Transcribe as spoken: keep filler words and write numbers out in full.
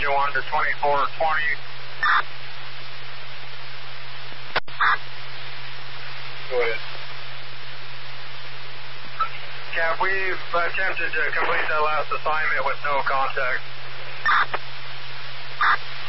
engine one to twenty-four twenty. Go ahead. Cap, we've attempted to complete that last assignment with no contact.